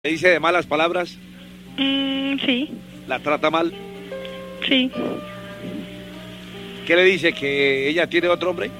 ¿Le dice de malas palabras? Sí. ¿La trata mal? Sí. ¿Qué le dice? ¿Que ella tiene otro hombre?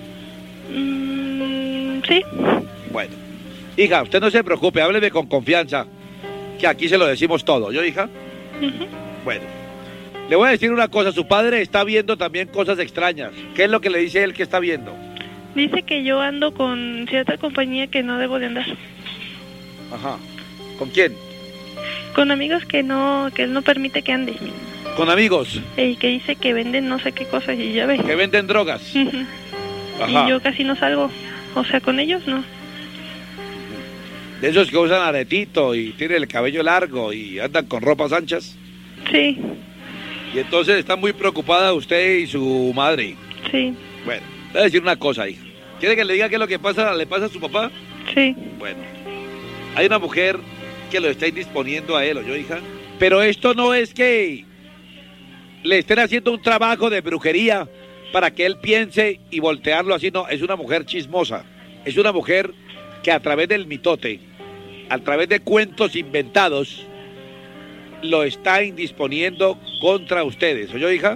Sí. Bueno. Hija, usted no se preocupe, hábleme con confianza, que aquí se lo decimos todo. ¿Yo, hija? Bueno. Le voy a decir una cosa, su padre está viendo también cosas extrañas. ¿Qué es lo que le dice él que está viendo? Dice que yo ando con cierta compañía que no debo de andar. Ajá. ¿Con quién? Con amigos que él no permite que ande. ¿Con amigos? Y que dice que venden no sé qué cosas y ya ve. ¿Que venden drogas? Ajá. Y yo casi no salgo. O sea, con ellos no. ¿De esos que usan aretito y tienen el cabello largo y andan con ropas anchas? Sí. Y entonces está muy preocupada usted y su madre. Sí. Bueno, le voy a decir una cosa, hija. ¿Quiere que le diga qué es lo que le pasa a su papá? Sí. Bueno, hay una mujer que lo está indisponiendo a él, ¿oyó, hija? Pero esto no es que le estén haciendo un trabajo de brujería para que él piense y voltearlo así, no, es una mujer chismosa. Es una mujer que a través del mitote, a través de cuentos inventados, lo está indisponiendo contra ustedes, ¿oyó, hija?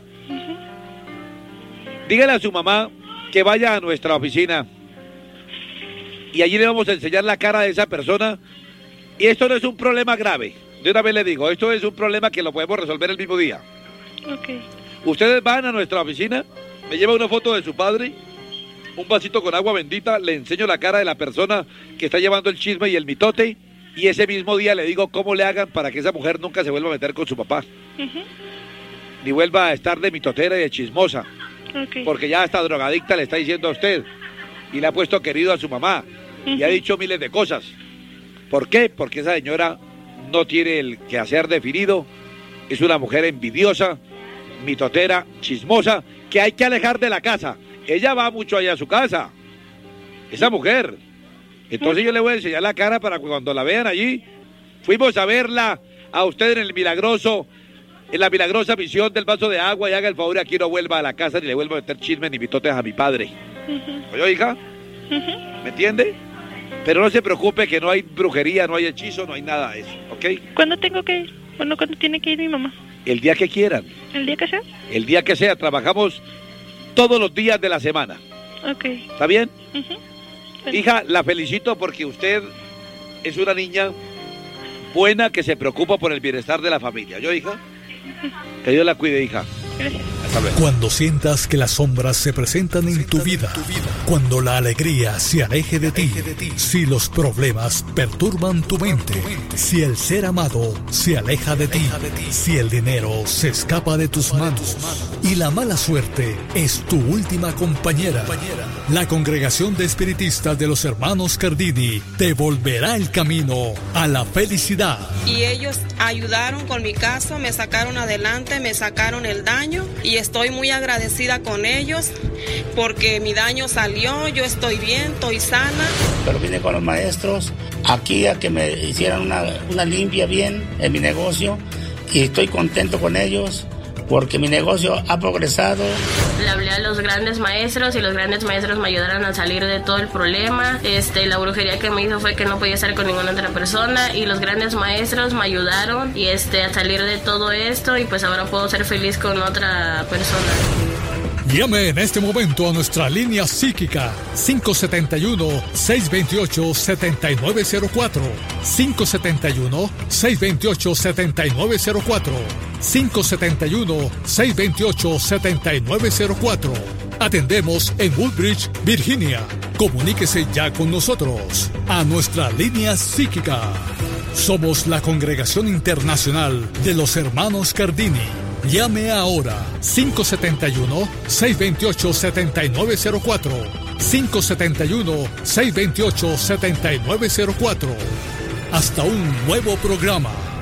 Dígale a su mamá que vaya a nuestra oficina y allí le vamos a enseñar la cara de esa persona. Y esto no es un problema grave, de una vez le digo, esto es un problema que lo podemos resolver el mismo día. Ok. Ustedes van a nuestra oficina, me lleva una foto de su padre, un vasito con agua bendita, le enseño la cara de la persona que está llevando el chisme y el mitote, y ese mismo día le digo cómo le hagan para que esa mujer nunca se vuelva a meter con su papá. Ni vuelva a estar de mitotera y de chismosa. Okay. Porque ya hasta drogadicta le está diciendo a usted, y le ha puesto querido a su mamá, y ha dicho miles de cosas. ¿Por qué? Porque esa señora no tiene el quehacer definido, es una mujer envidiosa, mitotera, chismosa, que hay que alejar de la casa. Ella va mucho allá a su casa, esa mujer. Entonces yo le voy a enseñar la cara para que cuando la vean allí, fuimos a verla a usted en el milagroso, en la milagrosa visión del vaso de agua, y haga el favor y aquí no vuelva a la casa ni le vuelva a meter chisme ni mitotes a mi padre. ¿Oye, hija? ¿Me entiende? Pero no se preocupe que no hay brujería, no hay hechizo, no hay nada de eso, ¿ok? ¿Cuándo tengo que ir? Bueno, ¿cuándo tiene que ir mi mamá? El día que quieran. ¿El día que sea? El día que sea, trabajamos todos los días de la semana. Ok. ¿Está bien? Bueno. Hija, la felicito porque usted es una niña buena que se preocupa por el bienestar de la familia. ¿Yo, hija? Que Dios la cuide, hija. Gracias. Hasta luego. Cuando sientas que las sombras se presentan en tu vida, cuando la alegría se aleje de ti, si los problemas perturban tu mente, si el ser amado se aleja de ti, si el dinero se escapa de tus manos y la mala suerte es tu última compañera, la Congregación de Espiritistas de los Hermanos Cardini te volverá el camino a la felicidad. Y ellos ayudaron con mi caso, me sacaron adelante, me sacaron el daño y estoy muy agradecida con ellos porque mi daño salió, yo estoy bien, estoy sana. Pero vine con los maestros aquí a que me hicieran una limpia bien en mi negocio y estoy contento con ellos porque mi negocio ha progresado. Le hablé a los grandes maestros y los grandes maestros me ayudaron a salir de todo el problema. La brujería que me hizo fue que no podía estar con ninguna otra persona y los grandes maestros me ayudaron y a salir de todo esto y pues ahora puedo ser feliz con otra persona. Llame en este momento a nuestra línea psíquica 571-628-7904 571-628-7904 571-628-7904. Atendemos en Woodbridge, Virginia. Comuníquese ya con nosotros a nuestra línea psíquica. Somos la Congregación Internacional de los Hermanos Cardini. Llame ahora 571-628-7904 571-628-7904. Hasta un nuevo programa.